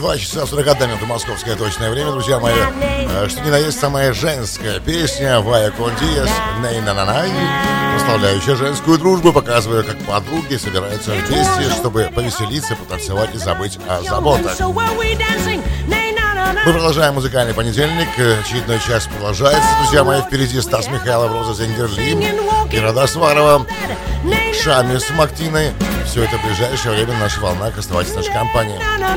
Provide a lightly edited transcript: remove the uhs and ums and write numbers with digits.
2 часа 41 минуты московское точное время, друзья мои. Что ни на есть самая женская песня Вая Кондиес «Ней на най», прославляющая женскую дружбу, показывая, как подруги собираются вместе, чтобы повеселиться, потанцевать и забыть о заботах. Мы продолжаем музыкальный понедельник. Очередной час продолжается. Друзья мои, впереди Стас Михайлов, Роза Зенгерли, Ира Сварова, Шами с Мактиной. Все это в ближайшее время на наших волнах. Оставайтесь в нашей компании.